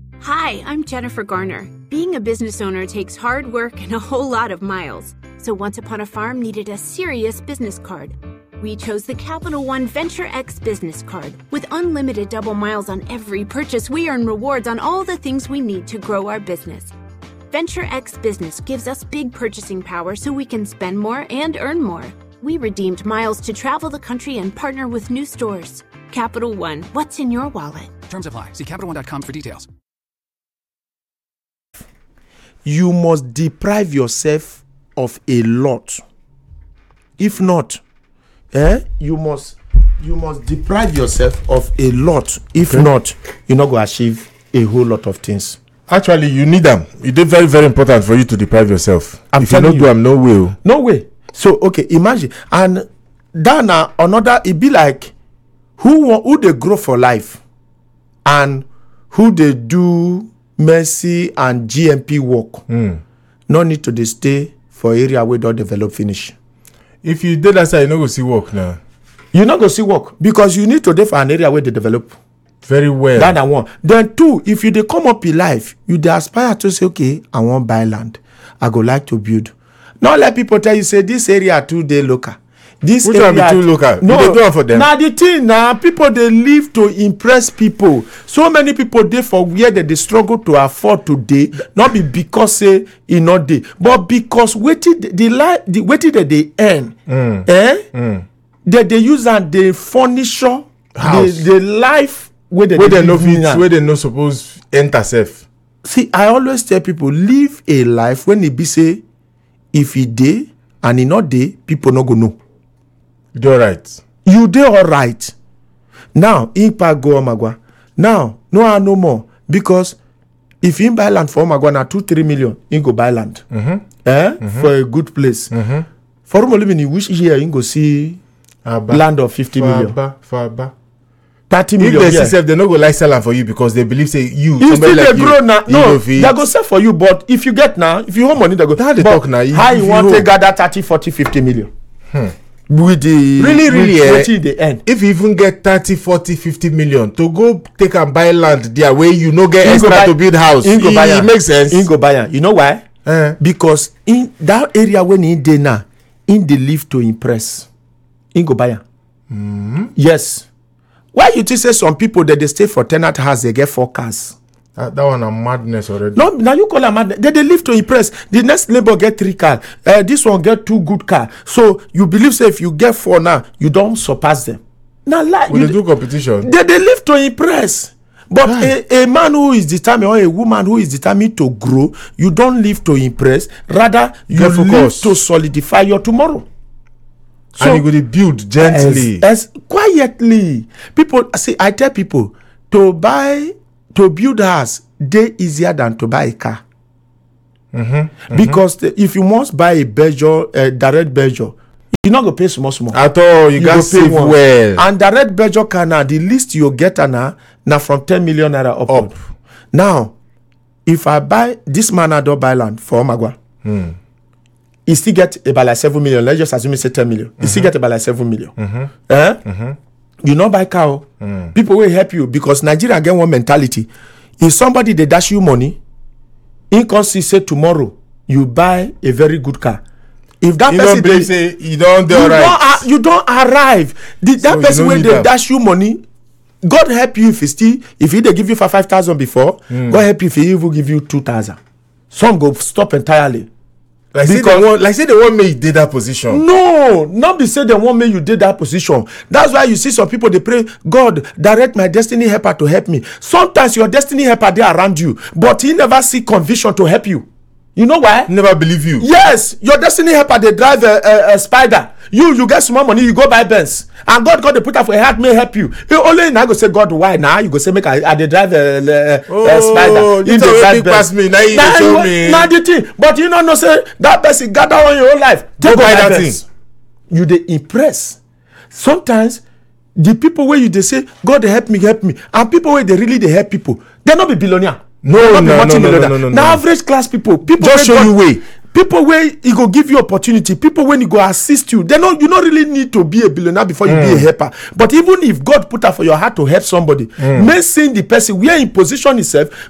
Hi, I'm Jennifer Garner. Being a business owner takes hard work and a whole lot of miles. So Once Upon a Farm needed a serious business card. We chose the Capital One Venture X business card. With unlimited double miles on every purchase, we earn rewards on all the things we need to grow our business. Venture X Business gives us big purchasing power so we can spend more and earn more. We redeemed miles to travel the country and partner with new stores. Capital One, what's in your wallet? Terms apply. See CapitalOne.com for details. You must deprive yourself of a lot. If not, you must deprive yourself of a lot. If not, you're not going to achieve a whole lot of things. Actually, you need them. It is very, very important for you to deprive yourself. If you don't do them, no way. No way. So, okay, imagine. And then another, it be like who they grow for life and who they do Mercy and GMP work. No need to stay for area where don't develop finish. If you did that side, you not go see work now. You not go see work because you need to do for an area where they develop very well. That one. Then two, if you they come up in life, you they aspire to say, okay, I want buy land. I go like to build. Not let people tell you say this area too they local. This which area one be too local? No, they do it for them. Now the thing now, people they live to impress people. So many people they for where they struggle to afford today, not be because say not they, but because waiting the waiting that they earn, that they use and they furniture the life where they no fit, where they no suppose enter safe. See, I always tell people live a life when it be say if it day and it not day, people not go know. You do all right. You do all right. Now, Impa go Omagwa. Now, no more. Because if you buy land for Omagwa na 2-3 million, you go buy land. For a good place. For Umolibini, which year you go see land of 50 million? For 30 million. If they see they no go like sell for you because they believe say you somebody like you. Grow now. No, they go sell for you. But if you get now, if you have money, they go. How they talk now? How you want to gather 30, 40, 50 million? With the really the end. If you even get 30, 40, 50 million to go take and buy land there where you no get extra to build house, it makes sense. You go buy. You know why? Because in that area when in there now, in the live to impress, in go buy. Yes. Why you say some people that they stay for tenant house they get 4 cars? That one a madness already. No, now you call a madness. They live to impress. The next neighbor get 3 cars. This one get 2 good cars. So you believe say if you get 4 now, you don't surpass them. Now like they do competition. They live to impress. But a man who is determined or a woman who is determined to grow, you don't live to impress. Rather, you live to solidify your tomorrow. So, and you go to build gently. As quietly. People see, I tell people to build a house, they easier than to buy a car. Because if you must buy a direct Berger, you're not going to pay small. At all, you got to save well. And direct Berger car now, the least you get now from 10 million naira up. Now, if I buy this man, I don't buy land for Omagwa. He still get about like 7 million. Let's just assume he say 10 million. He still get about like 7 million. You not buy car. People will help you because Nigeria get one mentality. If somebody they dash you money, in cause say tomorrow you buy a very good car. If that person they say you don't arrive, you don't arrive. That person when they dash you money, God help you if he they give you for 5,000 before, God help you if he even give you 2,000. Some go stop entirely. Like say they want me you did that position. No, not be say they want me you did that position. That's why you see some people they pray, God, direct my destiny helper to help me. Sometimes your destiny helper they around you, but he never see conviction to help you. You know why? Never believe you. Yes, your destiny helper they drive a spider. You get small money, you go buy Benz. And God the put up for a heart may help you. You only now go say God why now you go say make I they drive a spider. You don't pass me now. You show me. Now the thing, but you know say that person gather on your whole life. Take buy that thing. You they impress. Sometimes the people where you they say God help me, and people where they really they help people, they not be billionaire. No. Now average class people just show you way. People where he go give you opportunity, people when he go assist you, you don't really need to be a billionaire before you be a helper. But even if God put up for your heart to help somebody, may seeing the person where in position himself,